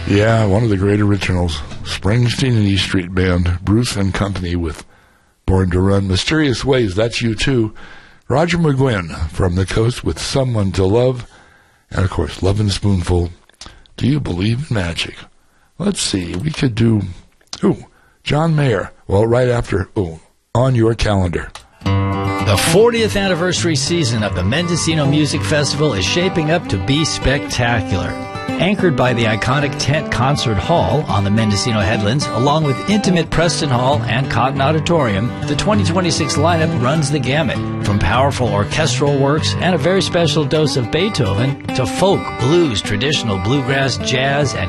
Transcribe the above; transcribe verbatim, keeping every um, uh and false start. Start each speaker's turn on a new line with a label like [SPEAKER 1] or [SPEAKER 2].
[SPEAKER 1] Yeah, one of the great originals. Springsteen and E Street Band, Bruce and Company with Born to Run. Mysterious Ways, that's you too. Roger McGuinn from the Coast with Someone to Love. And, of course, Love and Spoonful. Do you believe in magic? Let's see. We could do, ooh, John Mayer. Well, right after, ooh, On Your Calendar.
[SPEAKER 2] The fortieth anniversary season of the Mendocino Music Festival is shaping up to be spectacular. Anchored by the iconic Tent Concert Hall on the Mendocino Headlands, along with intimate Preston Hall and Cotton Auditorium, the twenty twenty-six lineup runs the gamut, from powerful orchestral works and a very special dose of Beethoven to folk, blues, traditional bluegrass, jazz, and